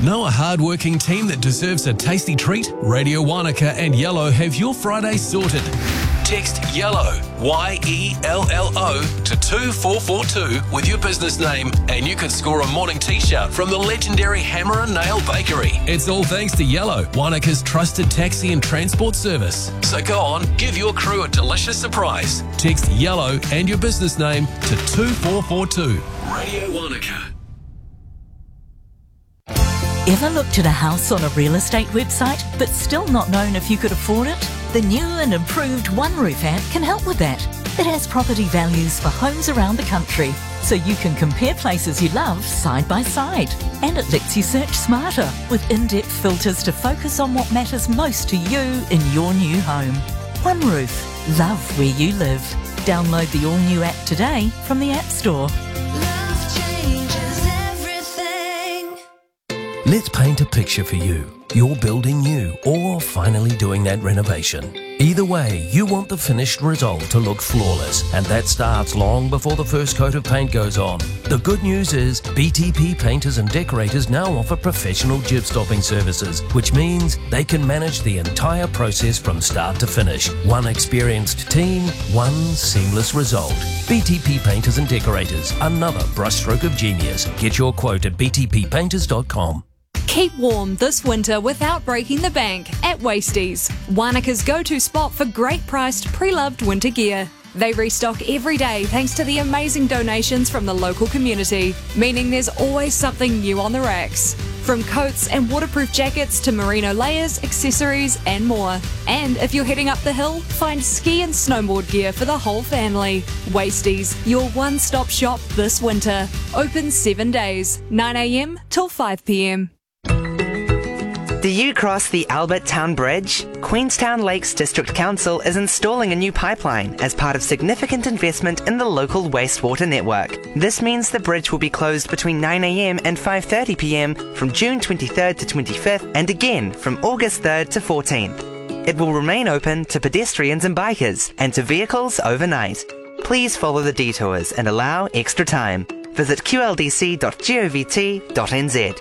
Know a hard-working team that deserves a tasty treat? Radio Wanaka and Yellow have your Friday sorted. Text YELLOW, YELLO, to 24442 with your business name and you could score a morning t-shirt from the legendary Hammer and Nail Bakery. It's all thanks to Yellow, Wanaka's trusted taxi and transport service. So go on, give your crew a delicious surprise. Text YELLOW and your business name to 2442. Radio Wanaka. Ever looked at a house on a real estate website but still not known if you could afford it? The new and improved OneRoof app can help with that. It has property values for homes around the country, so you can compare places you love side by side. And it lets you search smarter with in-depth filters to focus on what matters most to you in your new home. OneRoof. Love where you live. Download the all-new app today from the App Store. Let's paint a picture for you. You're building new or finally doing that renovation. Either way, you want the finished result to look flawless, and that starts long before the first coat of paint goes on. The good news is BTP Painters and Decorators now offer professional jib stopping services, which means they can manage the entire process from start to finish. One experienced team, one seamless result. BTP Painters and Decorators, another brushstroke of genius. Get your quote at btppainters.com. Keep warm this winter without breaking the bank at Wasties, Wanaka's go-to spot for great priced pre-loved winter gear. They restock every day thanks to the amazing donations from the local community, meaning there's always something new on the racks. From coats and waterproof jackets to merino layers, accessories and more. And if you're heading up the hill, find ski and snowboard gear for the whole family. Wasties, your one-stop shop this winter. Open 7 days, 9 a.m. till 5 p.m. Do you cross the Albert Town Bridge? Queenstown Lakes District Council is installing a new pipeline as part of significant investment in the local wastewater network. This means the bridge will be closed between 9 a.m. and 5:30 p.m. from June 23rd to 25th and again from August 3rd to 14th. It will remain open to pedestrians and bikers and to vehicles overnight. Please follow the detours and allow extra time. Visit qldc.govt.nz.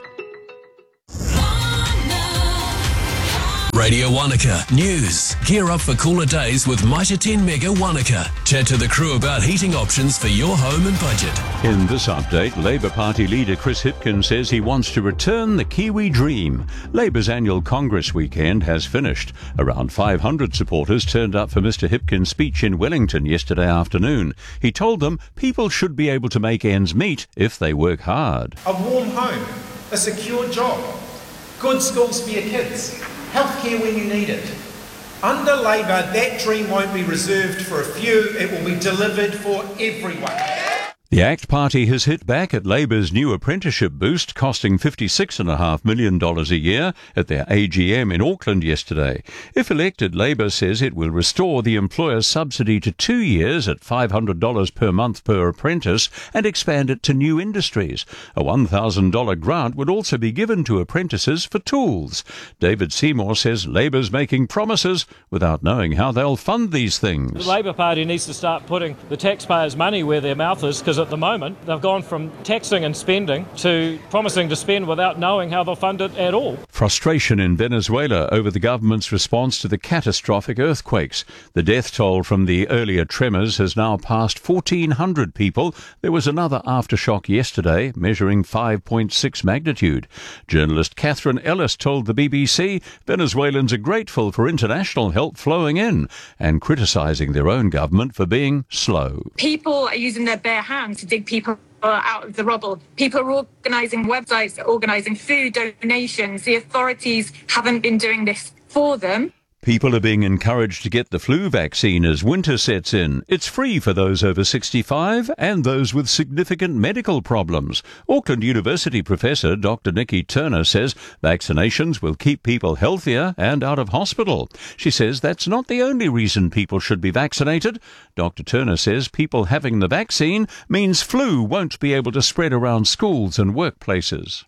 Radio Wanaka News. Gear up for cooler days with Mitre 10 Mega Wanaka. Chat to the crew about heating options for your home and budget. In this update, Labour Party leader Chris Hipkins says he wants to return the Kiwi dream. Labour's annual Congress weekend has finished. Around 500 supporters turned up for Mr Hipkins' speech in Wellington yesterday afternoon. He told them people should be able to make ends meet if they work hard. A warm home, a secure job, good schools for your kids, healthcare when you need it. Under Labour, that dream won't be reserved for a few, it will be delivered for everyone. The ACT Party has hit back at Labour's new apprenticeship boost, costing $56.5 million a year at their AGM in Auckland yesterday. If elected, Labour says it will restore the employer's subsidy to 2 years at $500 per month per apprentice and expand it to new industries. A $1,000 grant would also be given to apprentices for tools. David Seymour says Labour's making promises without knowing how they'll fund these things. The Labour Party needs to start putting the taxpayers' money where their mouth is, because at the moment they've gone from taxing and spending to promising to spend without knowing how they'll fund it at all. Frustration in Venezuela over the government's response to the catastrophic earthquakes. The death toll from the earlier tremors has now passed 1,400 people. There was another aftershock yesterday, measuring 5.6 magnitude. Journalist Catherine Ellis told the BBC Venezuelans are grateful for international help flowing in and criticising their own government for being slow. People are using their bare hands to dig people out of the rubble. People are organising websites, organising food donations. The authorities haven't been doing this for them. People are being encouraged to get the flu vaccine as winter sets in. It's free for those over 65 and those with significant medical problems. Auckland University professor Dr. Nikki Turner says vaccinations will keep people healthier and out of hospital. She says that's not the only reason people should be vaccinated. Dr. Turner says people having the vaccine means flu won't be able to spread around schools and workplaces.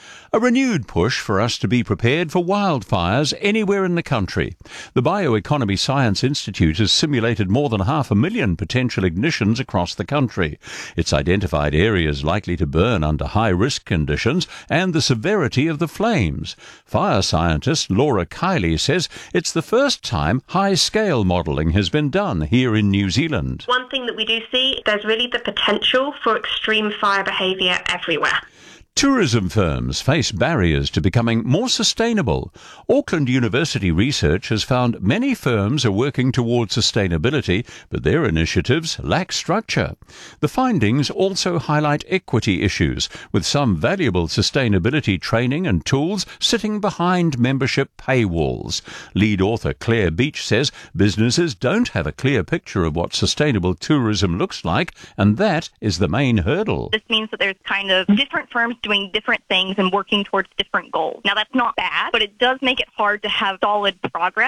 A renewed push for us to be prepared for wildfires anywhere in the country. The Bioeconomy Science Institute has simulated more than 500,000 potential ignitions across the country. It's identified areas likely to burn under high-risk conditions and the severity of the flames. Fire scientist Laura Kiley says it's the first time high-scale modelling has been done here in New Zealand. One thing that we do see, there's really the potential for extreme fire behaviour everywhere. Tourism firms face barriers to becoming more sustainable. Auckland University research has found many firms are working towards sustainability, but their initiatives lack structure. The findings also highlight equity issues, with some valuable sustainability training and tools sitting behind membership paywalls. Lead author Claire Beach says businesses don't have a clear picture of what sustainable tourism looks like, and that is the main hurdle. This means that there's kind of different firms doing different things and working towards different goals. Now, that's not bad, but it does make it hard to have solid progress.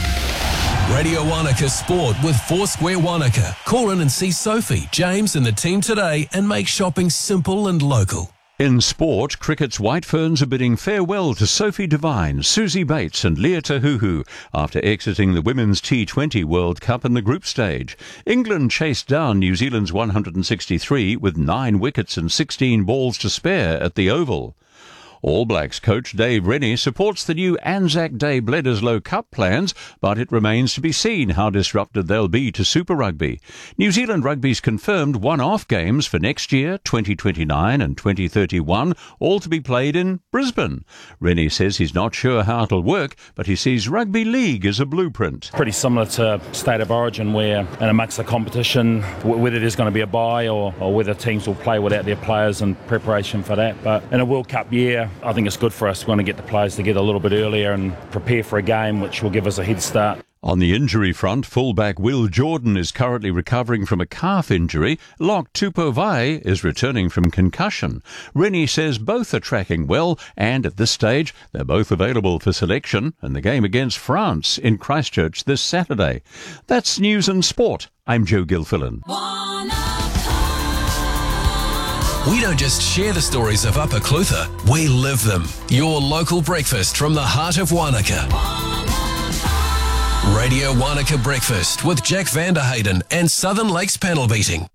Radio Wanaka Sport with Foursquare Wanaka. Call in and see Sophie, James and the team today and make shopping simple and local. In sport, cricket's White Ferns are bidding farewell to Sophie Devine, Susie Bates and Leah Tahuhu after exiting the Women's T20 World Cup in the group stage. England chased down New Zealand's 163 with 9 wickets and 16 balls to spare at the Oval. All Blacks coach Dave Rennie supports the new Anzac Day Bledisloe Cup plans, but it remains to be seen how disrupted they'll be to Super Rugby. New Zealand Rugby's confirmed one-off games for next year, 2029 and 2031, all to be played in Brisbane. Rennie says he's not sure how it'll work, but he sees Rugby League as a blueprint. Pretty similar to State of Origin, where in amongst the competition, whether there's going to be a bye or whether teams will play without their players in preparation for that. But in a World Cup year, I think it's good for us. We want to get the players together a little bit earlier and prepare for a game which will give us a head start. On the injury front, fullback Will Jordan is currently recovering from a calf injury. Locke Tupovai is returning from concussion. Rennie says both are tracking well, and at this stage, they're both available for selection in the game against France in Christchurch this Saturday. That's News and Sport. I'm Joe Gilfillan. We don't just share the stories of Upper Clutha, we live them. Your local breakfast from the heart of Wanaka. Radio Wanaka Breakfast with Jack Vanderhayden and Southern Lakes Panel Beating.